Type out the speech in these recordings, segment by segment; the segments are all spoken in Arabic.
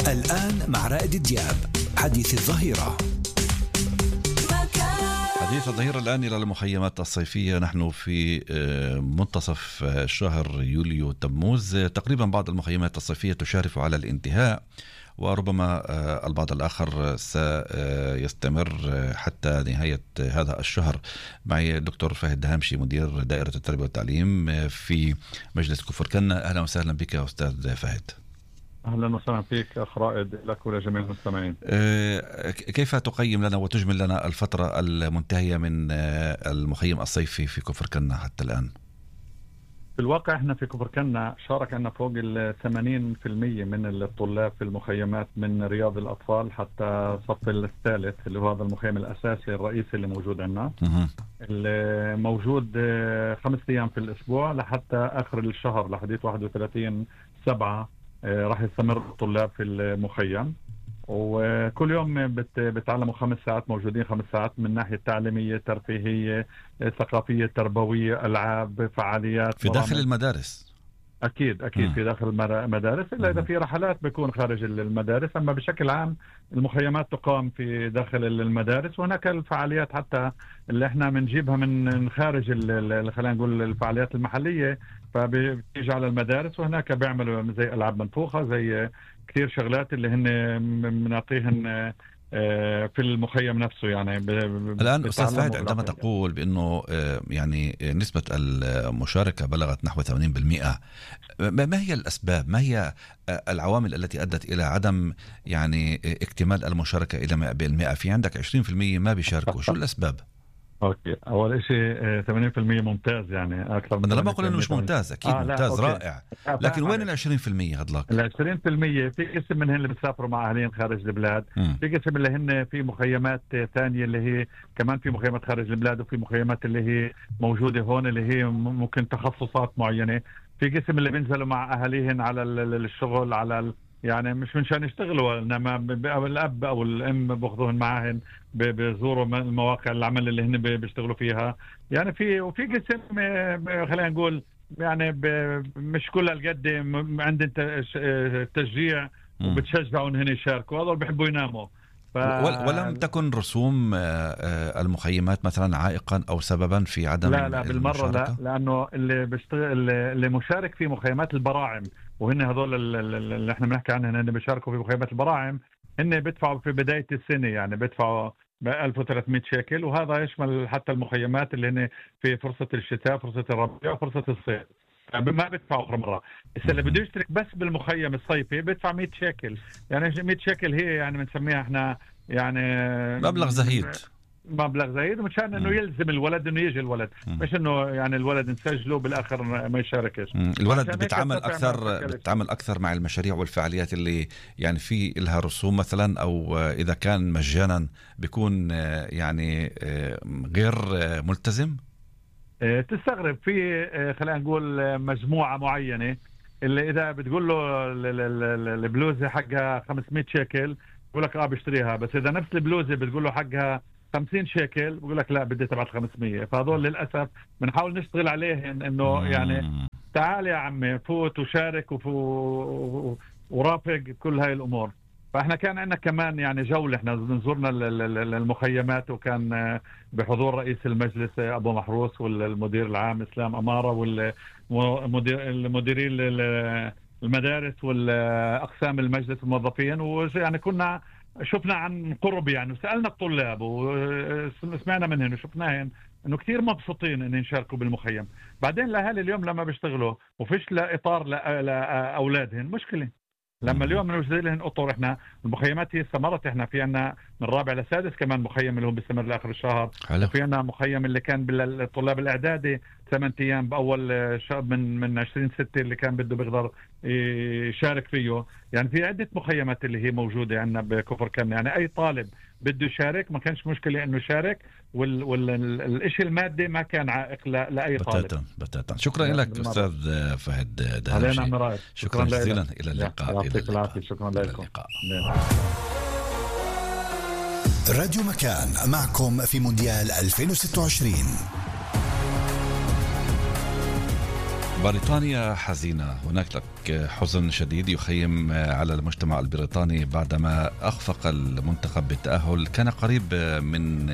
الآن مع رائد الدياب حديث الظهيرة. حديث الظهيرة الآن إلى المخيمات الصيفية. نحن في منتصف شهر يوليو تموز، تقريبا بعض المخيمات الصيفية تشارف على الانتهاء، وربما البعض الآخر سيستمر حتى نهاية هذا الشهر. معي الدكتور فهد دهامشي، مدير دائرة التربية والتعليم في مجلس كفر كنا. أهلا وسهلا بك يا أستاذ فهد. أهلا وسهلا فيك أخ رائد، لك ولجميع المستمعين. كيف تقيم لنا وتجمل لنا الفترة المنتهية من المخيم الصيفي في كفر كنا حتى الآن؟ في الواقع احنا في كفر كنا شارك عنا فوق 80% من الطلاب في المخيمات، من رياض الأطفال حتى صف الثالث اللي هو هذا المخيم الأساسي الرئيسي اللي موجود عنا. اللي موجود 5 أيام في الأسبوع لحتى آخر الشهر لحديث 31/7 راح يستمر الطلاب في المخيم، وكل يوم بتعلموا 5 ساعات، موجودين 5 ساعات من ناحية تعليمية، ترفيهية، ثقافية، تربوية، ألعاب، فعاليات في داخل المدارس. أكيد في داخل المدارس، إلا إذا في رحلات بيكون خارج المدارس. أما بشكل عام المخيمات تقام في داخل المدارس، وهناك الفعاليات حتى اللي احنا بنجيبها من خارج خلينا نقول الفعاليات المحلية، فبتيجي على المدارس، وهناك بيعملوا زي ألعاب منفوخة، زي كثير شغلات اللي هن بنعطيهن في المخيم نفسه. يعني الآن أستاذ فهد، عندما تقول بأنه يعني نسبة المشاركة بلغت نحو 80%، ما هي الأسباب؟ ما هي العوامل التي أدت إلى عدم يعني اكتمال المشاركة إلى 100%؟ في عندك 20% ما بيشاركوا، شو الأسباب؟ اوكي، اول شيء 80% ممتاز، يعني اكثر من. انا لما اقول انه مش ممتاز، اكيد ممتاز رائع، لكن وين ال 20% هذلك؟ ال 20% في قسم منهم اللي بيسافروا مع اهاليهم خارج البلاد، في قسم اللي هن في مخيمات ثانيه اللي هي كمان في مخيمات خارج البلاد، وفي مخيمات اللي هي موجوده هون اللي هي ممكن تخصصات معينه، في قسم اللي بينزلوا مع اهاليهم على الشغل، على يعني مش منشان يشتغلوا، انما الاب او الام باخذوهم معهن بزوروا المواقع العمل اللي هن بيشتغلوا فيها. يعني وفي قسم خلينا نقول يعني مش كل القد عندهم تشجيع وبتشجعوا هن يشاركوا، هذول بيحبوا يناموا. ولم تكن رسوم المخيمات مثلا عائقا او سببا في عدم لا بالمره المشاركة؟ لا، لانه اللي بيشتغل اللي مشارك في مخيمات البراعم، وهن هذول اللي احنا بنحكي عنهم هن بيشاركوا في مخيمات البراعم، هن بيدفعوا في بدايه السنه، يعني بيدفعوا ب 1300 شيكل، وهذا يشمل حتى المخيمات اللي هن في فرصه الشتاء، فرصه الربيع، وفرصه الصيف، ما بدفعوا آخر مرة. اللي بده يشترك بس بالمخيم الصيفي بدفع 100 شيكل. يعني 100 شيكل هي يعني بنسميها احنا يعني مبلغ زهيد، مشان انه يلزم الولد انه يجي الولد، مش انه يعني الولد نسجله بالاخر ما يشاركش. الولد بتعامل اكثر مع المشاريع والفعاليات اللي يعني في لها رسوم مثلا، او اذا كان مجانا بيكون يعني غير ملتزم. تستغرب في خلينا نقول مجموعة معينة اللي إذا بتقول له البلوزة حقها 500 شيكل بقول لك بشتريها، بس إذا نفس البلوزة بتقول له حقها 50 شيكل بقول لك لا بدي تبع 500. فهذول للأسف بنحاول نشتغل عليهم إنه يعني تعال يا عمي فوت وشارك ورافق كل هاي الأمور. فاحنا كان عندنا كمان يعني جولة، احنا زرنا المخيمات، وكان بحضور رئيس المجلس ابو محروس والمدير العام اسلام امارة والمديرين المدارس والاقسام المجلس الموظفين، ويعني كنا شفنا عن قرب يعني، وسالنا الطلاب وسمعنا منهم وشفناهم انه كثير مبسوطين ان يشاركوا بالمخيم. بعدين الاهالي اليوم لما بيشتغلوا وفيش لا اطار لاولادهم مشكلة. لما اليوم بنوجد لهم اطر، احنا المخيمات هي استمرت، احنا في عنا من رابع لسادس كمان مخيم اللي هو بيستمر لاخر الشهر، وفي عنا مخيم اللي كان بالطلاب الاعدادي 8 ايام باول شهر من 20/6 اللي كان بده بيقدر يشارك فيه. يعني في عده مخيمات اللي هي موجوده عندنا بكفر كنا، يعني اي طالب بده يشارك ما كانش مشكله انه يشارك، والشيء المادي ما كان عائق لاي طالب. بتاتا. شكرا لك استاذ فهد دهامشي، شكرا جزيلا. الى اللقاء. شكرا لكم. راديو مكان معكم في مونديال 2026. بريطانيا حزينة. هناك حزن شديد يخيم على المجتمع البريطاني بعدما أخفق المنتخب بالتأهل. كان قريب من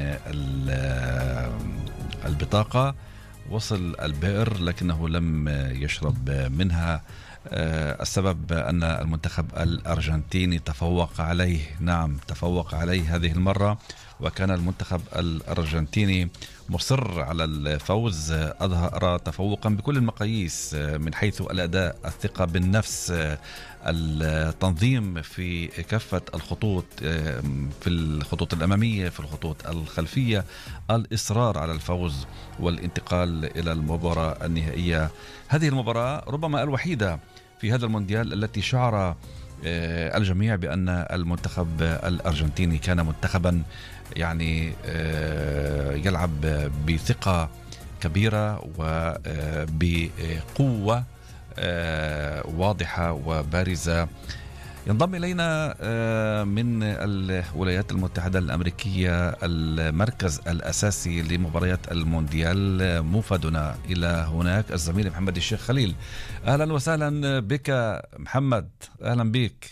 البطاقة، وصل البئر لكنه لم يشرب منها. السبب أن المنتخب الأرجنتيني تفوق عليه. نعم، تفوق عليه هذه المرة، وكان المنتخب الأرجنتيني مصر على الفوز. أظهر تفوقا بكل المقاييس من حيث الأداء، الثقة بالنفس، التنظيم في كافة الخطوط، في الخطوط الأمامية، في الخطوط الخلفية، الإصرار على الفوز والانتقال إلى المباراة النهائية. هذه المباراة ربما الوحيدة في هذا المونديال التي شعر الجميع بأن المنتخب الأرجنتيني كان منتخبا يعني يلعب بثقة كبيرة وبقوة واضحة وبارزة. ينضم إلينا من الولايات المتحدة الأمريكية المركز الأساسي لمباريات المونديال، موفدنا إلى هناك الزميل محمد الشيخ خليل. أهلا وسهلا بك محمد. أهلا بك.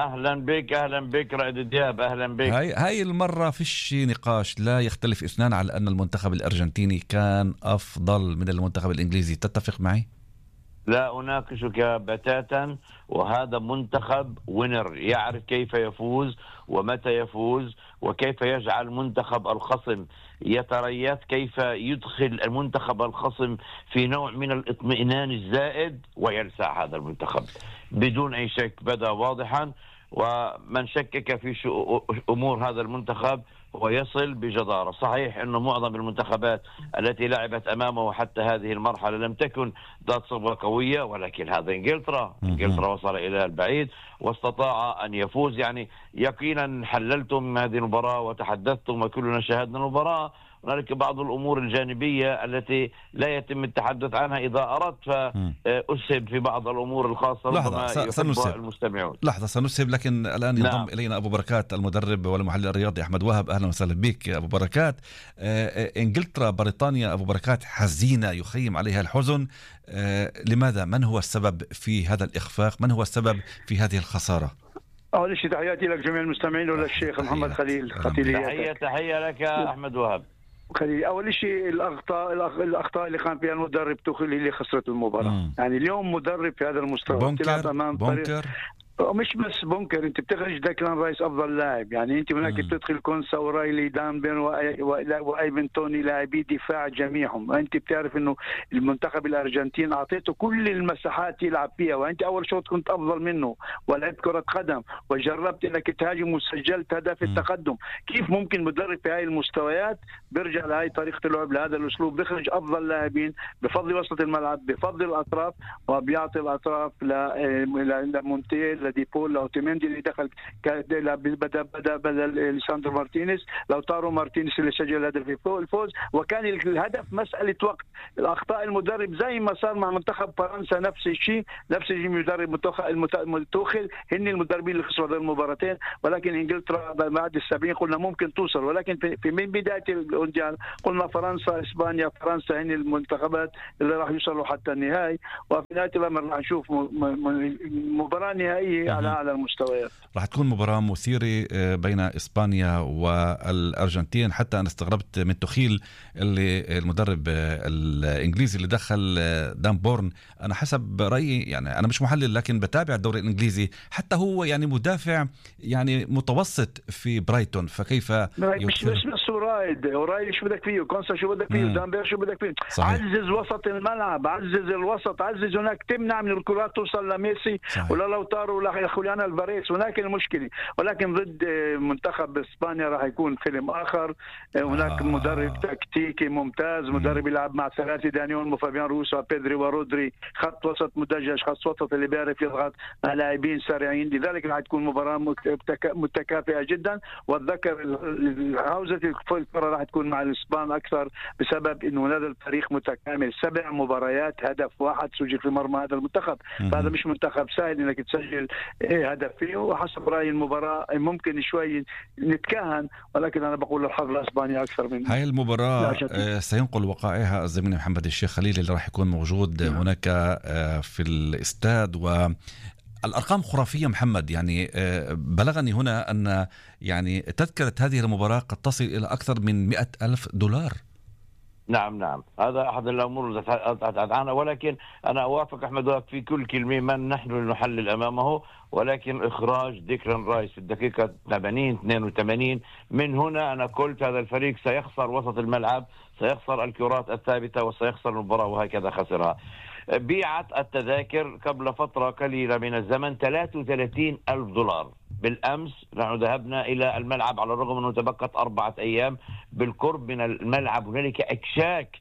أهلا بك رائد الدياب. أهلا بك. هاي المرة فيش نقاش، لا يختلف اثنان على أن المنتخب الأرجنتيني كان أفضل من المنتخب الإنجليزي. تتفق معي؟ لا أناقشك بتاتا، وهذا منتخب وينر، يعرف كيف يفوز ومتى يفوز وكيف يجعل منتخب الخصم يتريث، كيف يدخل المنتخب الخصم في نوع من الاطمئنان الزائد ويلسع هذا المنتخب بدون أي شك. بدأ واضحا، ومن شكك في أمور هذا المنتخب هو يصل بجدارة. صحيح أنه معظم المنتخبات التي لعبت أمامه حتى هذه المرحلة لم تكن ذات صبغة قوية، ولكن هذا إنجلترا وصل إلى البعيد واستطاع أن يفوز. يعني يقينا حللتم هذه المباراة وتحدثتم وكلنا شاهدنا المباراة. هنالك بعض الأمور الجانبية التي لا يتم التحدث عنها إذا أردت، فأسهب في بعض الأمور الخاصة ربما يحبها المستمعون. لحظة سنسهب، لكن الآن ينضم إلينا أبو بركات المدرب والمحلل الرياضي أحمد وهب. أهلا وسهلا بك أبو بركات. إنجلترا بريطانيا أبو بركات حزينة يخيم عليها الحزن. لماذا؟ من هو السبب في هذا الإخفاق؟ من هو السبب في هذه الخسارة؟ أول شيء تحياتي لك جميع المستمعين وللشيخ محمد خليل. تحية لك أحمد وهب. أول شيء الأخطاء اللي قام فيها المدرب توخيل اللي خسرت المباراة. يعني اليوم مدرب في هذا المستوى بونكر مش بس بونكر، انت بتخرج داكلان رايس افضل لاعب. يعني انت هناك بتدخل كونسا ورايلي دانبر وايفن توني لاعبي دفاع جميعهم. انت بتعرف انه المنتخب الارجنتين اعطيته كل المساحات يلعب فيها، وانت اول شوط كنت افضل منه ولعبت كرة قدم وجربت انك تهاجم وسجلت هدف التقدم. كيف ممكن مدرب في هاي المستويات بيرجع لهاي طريقة اللعب لهذا الاسلوب، بيخرج افضل لاعبين بفضل وسط الملعب بفضل الاطراف، وبيعطي الاطراف لمونتيل ديبول لو تيمندي اللي دخل بدل ليساندرو مارتينيز، لو تارو مارتينيز اللي سجل هدف الفوز. وكان الهدف مسألة وقت. الأخطاء المدرب زي ما صار مع منتخب فرنسا نفس الشيء مدرب توخيل، هن المدربين اللي خسروا هذه المباراتين. ولكن انجلترا بعد ال70 قلنا ممكن توصل، ولكن في من بداية المونديال قلنا فرنسا اسبانيا فرنسا هن المنتخبات اللي راح يوصلوا حتى النهائي، وفي نهاية الأمر راح نشوف مباراة نهائية على أعلى المستويات. راح تكون مباراة مثيرة بين إسبانيا والأرجنتين. حتى أنا استغربت من توخيل اللي المدرب الإنجليزي اللي دخل دان بورن. أنا حسب رأيي، يعني أنا مش محلل لكن بتابع الدوري الإنجليزي، حتى هو يعني مدافع يعني متوسط في برايتون، فكيف مش بس ورايد شو بدك فيه، كونسا شو بدك فيه، دانبير شو بدك فيه. صحيح. عزز وسط الملعب، عزز الوسط، عزز هناك تمنع من الكرات توصل لميسي ولا لو طاروا لخوليان الفاريز. هناك المشكلة. ولكن ضد منتخب اسبانيا راح يكون فيلم اخر. هناك مدرب تكتيكي ممتاز، مدرب يلعب مع ثلاثة دانيون وفابيان روسا بيدري ورودري، خط وسط مدجج، خط وسط اللي بيعرف يضغط على لاعبين سريعين. لذلك راح تكون مباراة متكافئة جدا. والذكر عاوزة الكرة راح تكون مع الاسبان اكثر بسبب انه هذا الفريق متكامل. 7 مباريات هدف واحد سجل في مرمى هذا المنتخب. فهذا مش منتخب سهل انك تسجل هدفين. وحسب رأيي المباراة ممكن شوي نتكهن، ولكن أنا بقول الحظ لأسبانيا أكثر من هاي المباراة. سينقل وقائعها الزميل محمد الشيخ خليل اللي راح يكون موجود هناك في الاستاد. والأرقام خرافية محمد، يعني بلغني هنا أن يعني تذكرة هذه المباراة قد تصل إلى أكثر من $100,000. نعم، هذا أحد الأمور التي أتحدث عنها، ولكن أنا أوافق أحمد في كل كلمة. من نحن نحلل أمامه، ولكن إخراج ديكلان رايس في الدقيقة 82 من هنا أنا قلت هذا الفريق سيخسر وسط الملعب، سيخسر الكرات الثابتة وسيخسر المباراة، وهكذا خسرها. بيعت التذاكر قبل فترة قليلة من الزمن $33,000 بالأمس. نحن ذهبنا إلى الملعب على الرغم أنه تبقت 4 أيام. بالقرب من الملعب هنالك أكشاك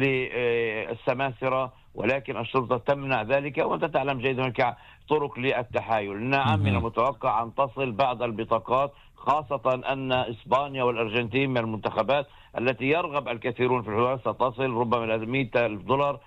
للسماسرة، ولكن الشرطة تمنع ذلك، وأنت تعلم جيدا هناك طرق للتحايل. نعم، من المتوقع أن تصل بعض البطاقات، خاصة أن إسبانيا والأرجنتين من المنتخبات التي يرغب الكثيرون في الحضور، ستصل ربما إلى $100,000.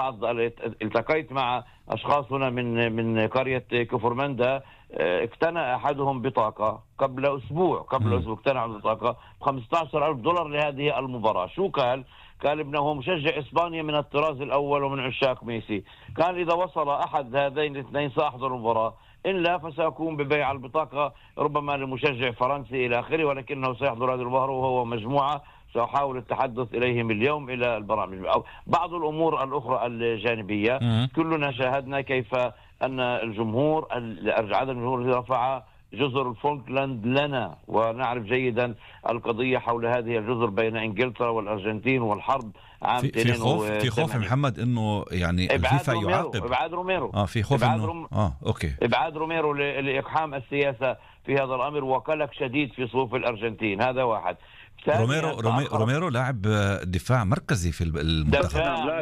التقيت مع أشخاص هنا من قرية كفرمندا، اقتنى أحدهم بطاقة قبل أسبوع اقتنع بطاقة $15,000 لهذه المباراة. شو قال ابنه مشجع إسبانيا من الطراز الأول ومن عشاق ميسي، قال إذا وصل أحد هذين الاثنين سأحضر المباراة، إن لا فسأقوم ببيع البطاقة ربما لمشجع فرنسي إلى آخره، ولكنه سيحضر هذه المباراة وهو مجموعة. سأحاول التحدث إليهم اليوم إلى البرامج أو بعض الأمور الأخرى الجانبية. كلنا شاهدنا كيف أن الجمهور عدد الجمهور رفع جزر الفولكلاند لنا، ونعرف جيدا القضية حول هذه الجزر بين إنجلترا والأرجنتين والحرب عام في خوف محمد إنه يعني الفيفا يعاقب إبعاد روميرو في خوف أوكي إبعاد روميرو لإقحام السياسة في هذا الأمر، وقلق شديد في صفوف الأرجنتين. هذا واحد. روميرو لاعب دفاع مركزي في المنتخب.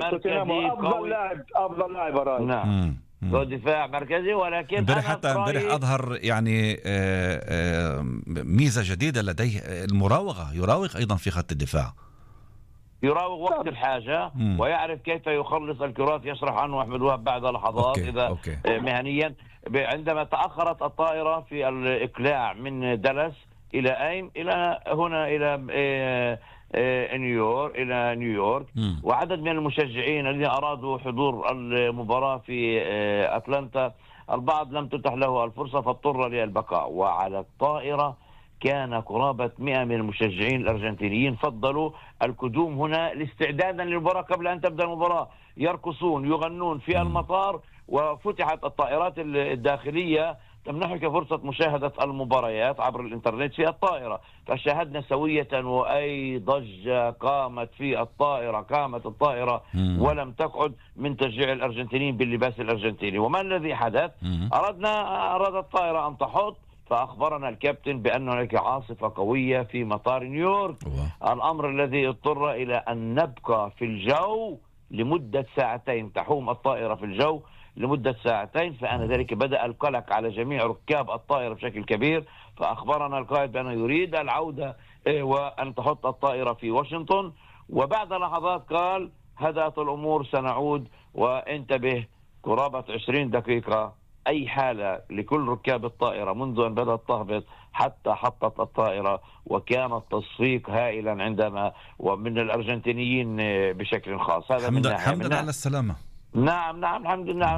أفضل لاعب رأي. نعم، دفاع مركزي، ولكن امبارح أظهر يعني ميزة جديدة لديه، المراوغة، يراوغ أيضا في خط الدفاع، يراوغ وقت الحاجة ويعرف كيف يخلص الكرات. يشرح عنه أحمد وهب بعد لحظات. أوكي. مهنيا عندما تأخرت الطائرة في الإقلاع من دالاس إلى هنا إلى نيويورك، وعدد من المشجعين الذين أرادوا حضور المباراة في أتلانتا، البعض لم تتح له الفرصة فاضطر للبقاء. وعلى الطائرة كان قرابة 100 من المشجعين الأرجنتينيين فضلوا القدوم هنا استعدادا للمباراة قبل أن تبدأ المباراة، يرقصون يغنون في المطار. وفتحت الطائرات الداخلية تمنحك فرصة مشاهدة المباريات عبر الإنترنت في الطائرة، فشاهدنا سوية. وأي ضجة قامت في الطائرة، قامت الطائرة ولم تقعد من تشجيع الأرجنتينيين باللباس الأرجنتيني. وما الذي حدث؟ أرادت الطائرة أن تحط، فأخبرنا الكابتن بأن هناك عاصفة قوية في مطار نيويورك، الأمر الذي اضطر إلى أن نبقى في الجو لمدة 2 تحوم الطائرة في الجو لمدة 2. فأنا ذلك بدأ القلق على جميع ركاب الطائرة بشكل كبير. فأخبرنا القائد بأنه يريد العودة وأن تحط الطائرة في واشنطن، وبعد لحظات قال هدأت الأمور، سنعود. وانتبه، قرابة 20 دقيقة أي حالة لكل ركاب الطائرة منذ أن بدأت تهبط حتى حطت الطائرة، وكان التصفيق هائلا عندما ومن الأرجنتينيين بشكل خاص. هذا حمدا على السلامة. نعم الحمد لله.